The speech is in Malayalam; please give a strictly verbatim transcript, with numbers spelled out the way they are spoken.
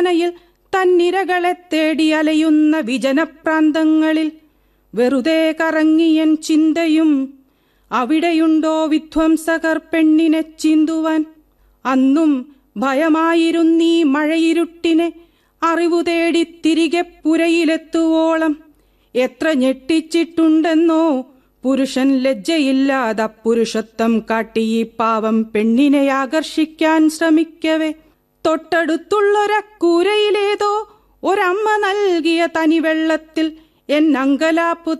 തന്നിരകളെ തേടി അലയുന്ന വിജനപ്രാന്തങ്ങളിൽ വെറുതെ കറങ്ങിയൻ ചിന്തയും അവിടെയുണ്ടോ വിധ്വംസകർ പെണ്ണിനെ ചീന്തുവാൻ. അന്നും ഭയമായിരുന്നീ മഴയിരുട്ടിനെ അറിവു തേടി തിരികെ പുരയിലെത്തുവോളം. എത്ര ഞെട്ടിച്ചിട്ടുണ്ടെന്നോ പുരുഷൻ ലജ്ജയില്ലാതെ പുരുഷത്വം കാട്ടി ഈ പാവം പെണ്ണിനെ ആകർഷിക്കാൻ ശ്രമിക്കവേ. തൊട്ടടുത്തുള്ളൊരക്കൂരയിലേതോ ഒരമ്മ നൽകിയ തനിവെള്ളത്തിൽ എൻ അങ്കലാപ്പു